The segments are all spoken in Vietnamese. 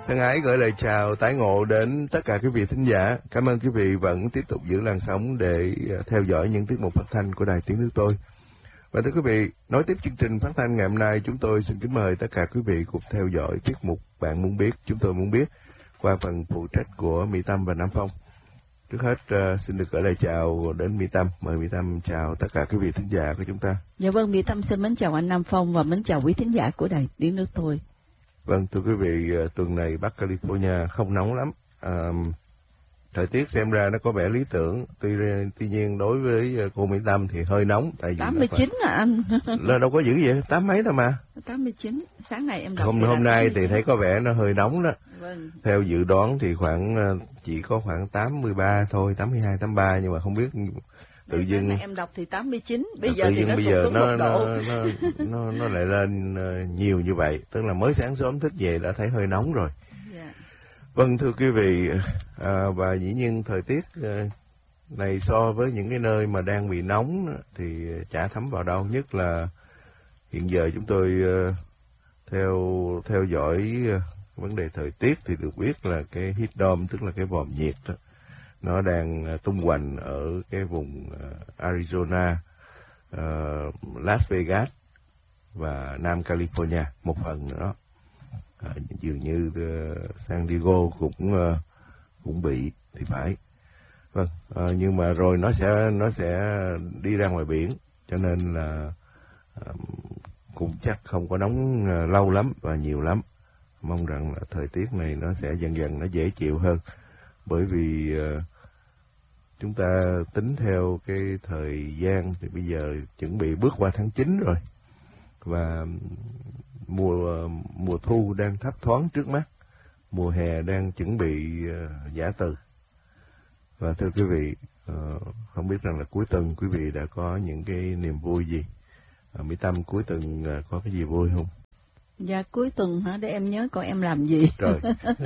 Thân ái gửi lời chào tái ngộ đến tất cả quý vị thính giả. Cảm ơn quý vị vẫn tiếp tục giữ làn sóng để theo dõi những tiết mục phát thanh của Đài Tiếng Nước Tôi. Và thưa quý vị, nối tiếp chương trình phát thanh ngày hôm nay, chúng tôi xin kính mời tất cả quý vị cùng theo dõi tiết mục Bạn Muốn Biết, Chúng Tôi Muốn Biết qua phần phụ trách của Mỹ Tâm và Nam Phong. Trước hết xin được gửi lời chào đến Mỹ Tâm. Mời Mỹ Tâm chào tất cả quý vị thính giả của chúng ta. Dạ vâng, Mỹ Tâm xin mến chào anh Nam Phong và mến chào quý thính giả của Đài Tiếng Nước Tôi. Vâng, thưa quý vị, tuần này Bắc California không nóng lắm. Thời tiết xem ra nó có vẻ lý tưởng. Tuy nhiên đối với cô Mỹ Tâm thì hơi nóng. Tại vì 89 à anh? Là đâu có dữ vậy, 8 mấy đâu mà. 89, sáng nay em đọc. Hôm nay thì thấy có vẻ nó hơi nóng đó. Vâng. Theo dự đoán thì chỉ có khoảng 83 thôi, 82, 83, nhưng mà không biết tự dưng em đọc thì 89, bây giờ tự thì dưng bây giờ nó lại lên nhiều như vậy, tức là mới sáng sớm thức về đã thấy hơi nóng rồi. Yeah. Vâng, thưa quý vị, và dĩ nhiên thời tiết này so với những cái nơi mà đang bị nóng thì chả thấm vào đâu, nhất là hiện giờ chúng tôi theo dõi vấn đề thời tiết thì được biết là cái heat dome, tức là cái vòm nhiệt đó, nó đang tung hoành ở cái vùng Arizona, Las Vegas và Nam California một phần nữa. Dường như San Diego cũng bị thì phải. Vâng, nhưng mà rồi nó sẽ đi ra ngoài biển, cho nên là cũng chắc không có nóng lâu lắm và nhiều lắm. Mong rằng là thời tiết này nó sẽ dần dần nó dễ chịu hơn, bởi vì chúng ta tính theo cái thời gian thì bây giờ chuẩn bị bước qua tháng 9 rồi, và mùa thu đang thấp thoáng trước mắt, mùa hè đang chuẩn bị giã từ. Và thưa quý vị, không biết rằng là cuối tuần quý vị đã có những cái niềm vui gì? Mỹ Tâm cuối tuần có cái gì vui không? Dạ cuối tuần hả, để em nhớ coi em làm gì. Rồi.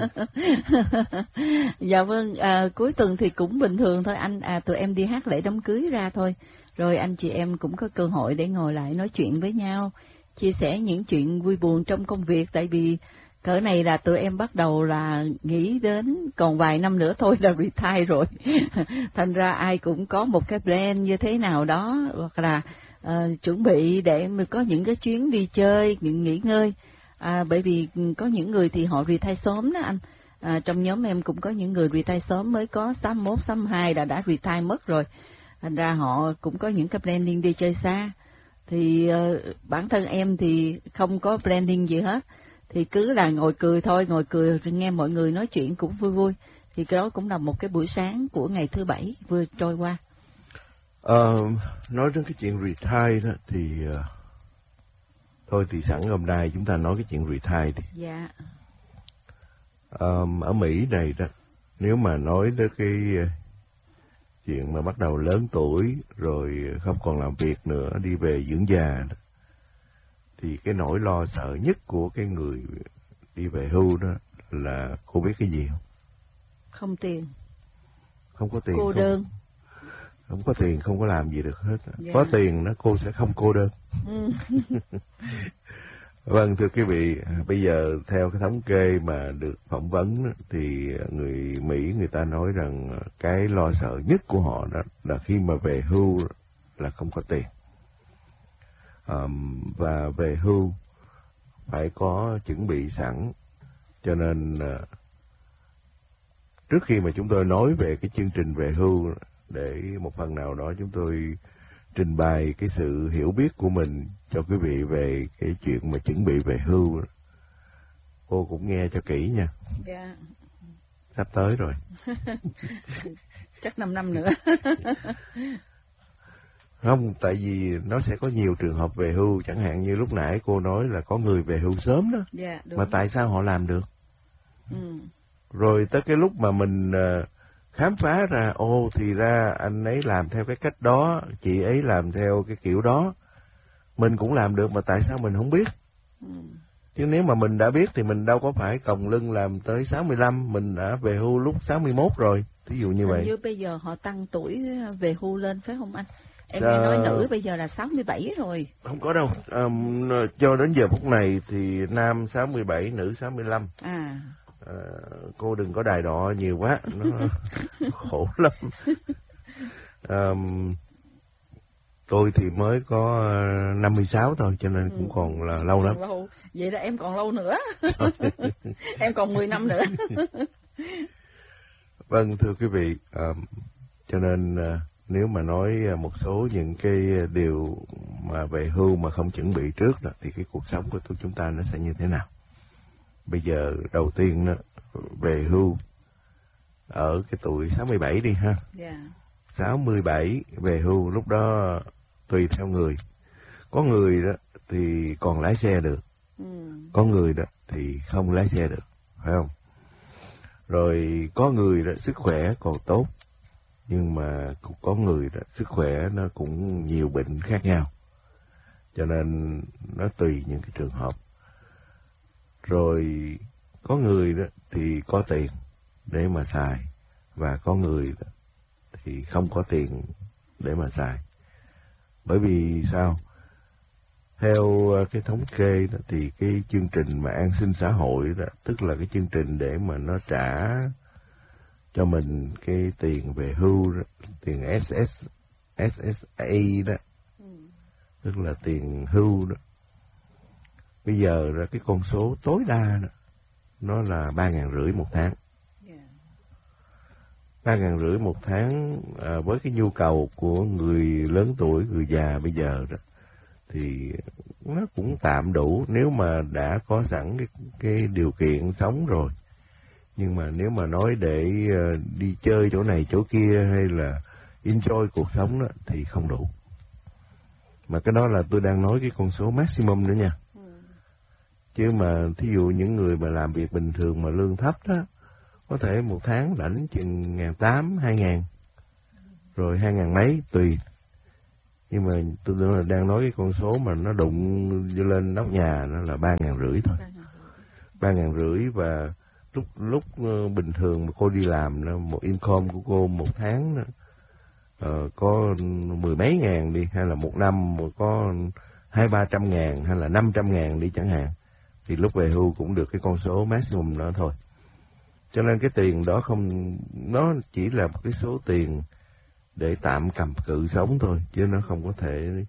Dạ vâng, cuối tuần thì cũng bình thường thôi anh, tụi em đi hát lễ đám cưới ra thôi. Rồi anh chị em cũng có cơ hội để ngồi lại nói chuyện với nhau, chia sẻ những chuyện vui buồn trong công việc, tại vì cỡ này là tụi em bắt đầu là nghĩ đến còn vài năm nữa thôi là retire rồi. Thành ra ai cũng có một cái plan như thế nào đó, hoặc là chuẩn bị để mới có những cái chuyến đi chơi, những nghỉ ngơi. Bởi vì có những người thì họ retire sớm đó anh. Trong nhóm em cũng có những người retire sớm, mới có 61, 62 đã retire mất rồi. Thành ra họ cũng có những cái planning đi chơi xa. Thì bản thân em thì không có planning gì hết. Thì cứ là ngồi cười thôi, ngồi cười nghe mọi người nói chuyện cũng vui vui. Thì cái đó cũng là một cái buổi sáng của ngày thứ Bảy vừa trôi qua. Nói đến cái chuyện retire đó thì thôi thì sẵn hôm nay chúng ta nói cái chuyện retire đi. Dạ. Ở Mỹ này đó, nếu mà nói tới cái chuyện mà bắt đầu lớn tuổi rồi không còn làm việc nữa, đi về dưỡng già đó, thì cái nỗi lo sợ nhất của cái người đi về hưu đó là cô biết cái gì không? Không tiền. Không có tiền. Cô đơn. Không có tiền, không có làm gì được hết. Yeah. Có tiền đó cô sẽ không cô đơn. Vâng, thưa quý vị, bây giờ theo cái thống kê mà được phỏng vấn thì người Mỹ người ta nói rằng cái lo sợ nhất của họ đó là khi mà về hưu là không có tiền. Và về hưu phải có chuẩn bị sẵn, cho nên trước khi mà chúng tôi nói về cái chương trình về hưu, để một phần nào đó chúng tôi trình bày cái sự hiểu biết của mình cho quý vị về cái chuyện mà chuẩn bị về hưu, cô cũng nghe cho kỹ nha. Dạ. Sắp tới rồi. Chắc 5 năm nữa. Không, tại vì nó sẽ có nhiều trường hợp về hưu, chẳng hạn như lúc nãy cô nói là có người về hưu sớm đó. Dạ, đúng. Mà tại sao họ làm được? Rồi tới cái lúc mà mình khám phá ra, thì ra anh ấy làm theo cái cách đó, chị ấy làm theo cái kiểu đó, mình cũng làm được mà tại sao mình không biết? Chứ nếu mà mình đã biết thì mình đâu có phải còng lưng làm tới 65, mình đã về hưu lúc 61 rồi, ví dụ như vậy. Như bây giờ họ tăng tuổi về hưu lên phải không anh? Em nghe nói nữ bây giờ là 67 rồi. Không có đâu, cho đến giờ phút này thì nam 67, nữ 65. cô đừng có đài đọ nhiều quá, nó khổ lắm. Tôi thì mới có 56 thôi, cho nên cũng còn là lâu lắm. Lâu. Vậy là em còn lâu nữa. Em còn 10 năm nữa. Vâng, thưa quý vị, cho nên nếu mà nói một số những cái điều mà về hưu mà không chuẩn bị trước đó, thì cái cuộc sống của chúng ta nó sẽ như thế nào? Bây giờ đầu tiên đó, về hưu ở cái tuổi 67 đi ha. Yeah. 67 về hưu, lúc đó tùy theo người. Có người đó thì còn lái xe được. Có người đó thì không lái xe được, phải không? Rồi có người đó sức khỏe còn tốt, nhưng mà cũng có người đó sức khỏe nó cũng nhiều bệnh khác nhau. Cho nên nó tùy những cái trường hợp. Rồi có người đó thì có tiền để mà xài, và có người đó thì không có tiền để mà xài. Bởi vì sao? Theo cái thống kê đó, thì cái chương trình mà an sinh xã hội đó, tức là cái chương trình để mà nó trả cho mình cái tiền về hưu đó, tiền SSA đó, tức là tiền hưu đó. Bây giờ là cái con số tối đa đó, nó là 3.500 một tháng. 3.500 một tháng, với cái nhu cầu của người lớn tuổi, người già bây giờ đó, thì nó cũng tạm đủ nếu mà đã có sẵn cái điều kiện sống rồi. Nhưng mà nếu mà nói để đi chơi chỗ này chỗ kia hay là enjoy cuộc sống đó, thì không đủ. Mà cái đó là tôi đang nói cái con số maximum nữa nha. Chứ mà thí dụ những người mà làm việc bình thường mà lương thấp đó, có thể một tháng lãnh chừng 1.800, 2.000, rồi 2.000 mấy tùy. Nhưng mà tôi là đang nói cái con số mà nó đụng lên nóc nhà, nó là 3.500 thôi. 3.500, và lúc bình thường mà cô đi làm, một income của cô một tháng đó, có 10 mấy ngàn đi, hay là một năm mà có 200-300 ngàn, hay là 500 ngàn đi chẳng hạn, thì lúc về hưu cũng được cái con số maximum đó thôi. Cho nên cái tiền đó không, nó chỉ là một cái số tiền để tạm cầm cự sống thôi, chứ nó không có thể